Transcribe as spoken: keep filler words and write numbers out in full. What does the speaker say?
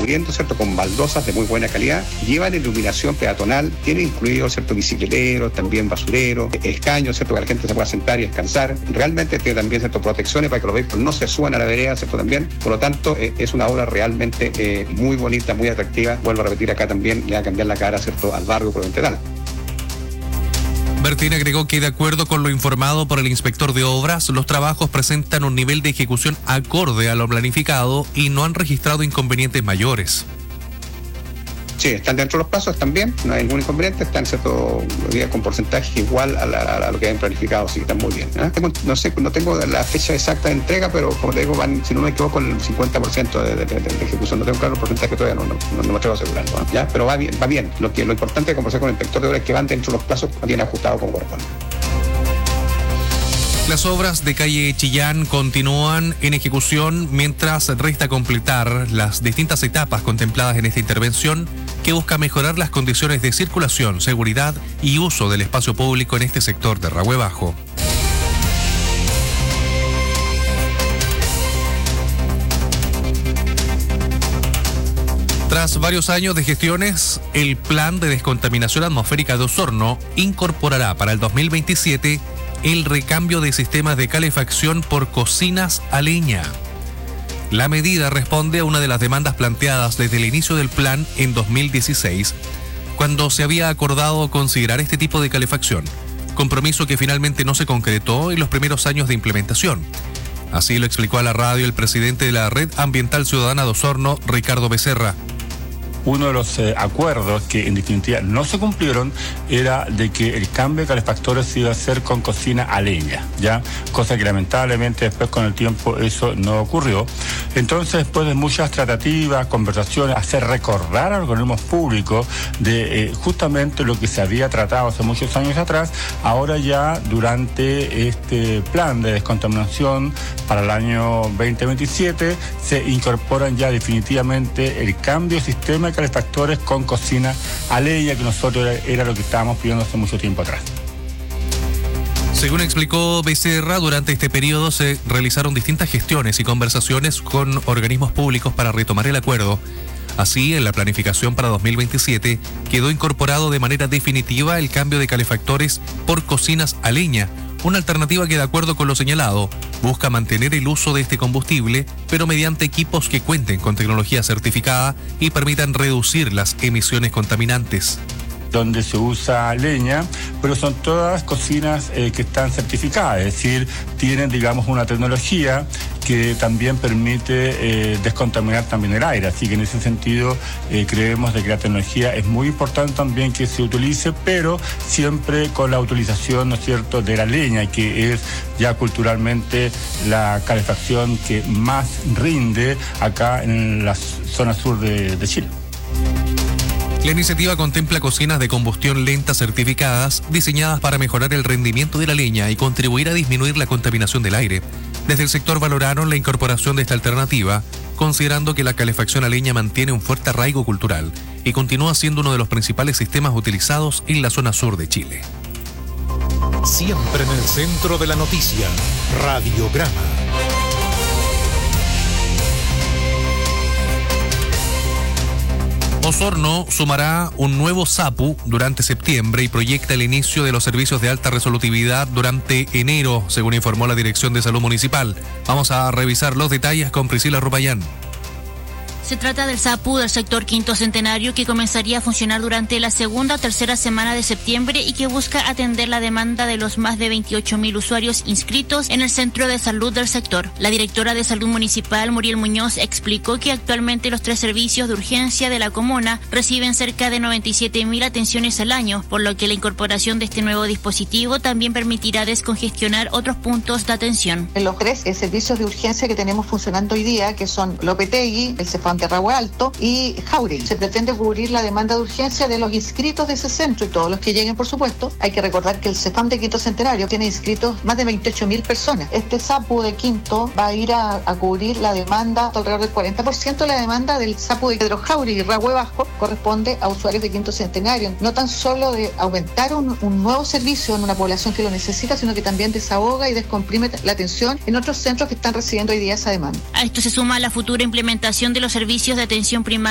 cubriendo, ¿cierto?, con baldosas de muy buena calidad, llevan iluminación peatonal, tienen incluido, ¿cierto?, bicicleteros, también basureros, escaños, ¿cierto?, que la gente se pueda sentar y descansar. Realmente tiene también, ¿cierto?, protecciones para que los vehículos no se suban a la vereda, ¿cierto?, también. Por lo tanto, eh, es una obra realmente eh, muy bonita, muy atractiva. Vuelvo a repetir, acá también le va a cambiar la cara, ¿cierto?, al barrio Providencial. Bertín agregó que, de acuerdo con lo informado por el inspector de obras, los trabajos presentan un nivel de ejecución acorde a lo planificado y no han registrado inconvenientes mayores. Sí, están dentro de los plazos, están bien, no hay ningún inconveniente, están, ¿cierto?, con porcentaje igual a, la, a lo que han planificado, sí, están muy bien. ¿eh? Tengo, no sé, no tengo la fecha exacta de entrega, pero como te digo, van, si no me equivoco, con el cincuenta por ciento de, de, de, de ejecución. No tengo claro el porcentaje todavía, no, no, no, no me atrevo a asegurarlo, ¿eh? ¿Ya? Pero va bien, va bien. Lo, que, lo importante de conversar con el inspector de obras es que van dentro de los plazos bien ajustados como corresponde. Las obras de calle Chillán continúan en ejecución mientras resta completar las distintas etapas contempladas en esta intervención que busca mejorar las condiciones de circulación, seguridad y uso del espacio público en este sector de Rahue Bajo. Tras varios años de gestiones, el Plan de Descontaminación Atmosférica de Osorno incorporará para el dos mil veintisiete el recambio de sistemas de calefacción por cocinas a leña. La medida responde a una de las demandas planteadas desde el inicio del plan en dos mil dieciséis, cuando se había acordado considerar este tipo de calefacción, compromiso que finalmente no se concretó en los primeros años de implementación. Así lo explicó a la radio el presidente de la Red Ambiental Ciudadana de Osorno, Ricardo Becerra. Uno de los eh, acuerdos que en definitiva no se cumplieron era de que el cambio de calefactores se iba a hacer con cocina a leña, ¿ya? Cosa que lamentablemente después con el tiempo eso no ocurrió. Entonces, después de muchas tratativas, conversaciones, hacer recordar a los organismos públicos de eh, justamente lo que se había tratado hace muchos años atrás, ahora ya durante este plan de descontaminación para el año veinte veintisiete se incorporan ya definitivamente el cambio de sistema de calefactores con cocina a leña, que nosotros era, era lo que estábamos pidiendo hace mucho tiempo atrás. Según explicó Becerra, durante este periodo se realizaron distintas gestiones y conversaciones con organismos públicos para retomar el acuerdo. Así, en la planificación para dos mil veintisiete quedó incorporado de manera definitiva el cambio de calefactores por cocinas a leña, una alternativa que, de acuerdo con lo señalado, busca mantener el uso de este combustible, pero mediante equipos que cuenten con tecnología certificada y permitan reducir las emisiones contaminantes. Donde se usa leña, pero son todas cocinas eh, que están certificadas, es decir, tienen, digamos, una tecnología que también permite eh, descontaminar también el aire. Así que en ese sentido eh, creemos de que la tecnología es muy importante también que se utilice, pero siempre con la utilización, ¿no es cierto?, de la leña, que es ya culturalmente la calefacción que más rinde acá en la zona sur de, de Chile. La iniciativa contempla cocinas de combustión lenta certificadas, diseñadas para mejorar el rendimiento de la leña y contribuir a disminuir la contaminación del aire. Desde el sector valoraron la incorporación de esta alternativa, considerando que la calefacción a leña mantiene un fuerte arraigo cultural y continúa siendo uno de los principales sistemas utilizados en la zona sur de Chile. Siempre en el centro de la noticia, Radiograma. Osorno sumará un nuevo SAPU durante septiembre y proyecta el inicio de los servicios de alta resolutividad durante enero, según informó la Dirección de Salud Municipal. Vamos a revisar los detalles con Priscila Rupayán. Se trata del SAPU del sector Quinto Centenario, que comenzaría a funcionar durante la segunda o tercera semana de septiembre y que busca atender la demanda de los más de veintiocho mil usuarios inscritos en el centro de salud del sector. La directora de Salud Municipal, Muriel Muñoz, explicó que actualmente los tres servicios de urgencia de la comuna reciben cerca de noventa y siete mil atenciones al año, por lo que la incorporación de este nuevo dispositivo también permitirá descongestionar otros puntos de atención. Los tres eh, servicios de urgencia que tenemos funcionando hoy día, que son Lopetegui, el Cefam de Rahue Alto y Jauregui. Se pretende cubrir la demanda de urgencia de los inscritos de ese centro y todos los que lleguen, por supuesto. Hay que recordar que el Cefam de Quinto Centenario tiene inscritos más de veintiocho mil personas. Este SAPU de Quinto va a ir a, a cubrir la demanda, alrededor del cuarenta por ciento de la demanda del SAPU de Pedro Jauregui y Rahue Bajo corresponde a usuarios de Quinto Centenario. No tan solo de aumentar un, un nuevo servicio en una población que lo necesita, sino que también desahoga y descomprime la atención en otros centros que están recibiendo hoy día esa demanda. A esto se suma la futura implementación de los servicios de atención primaria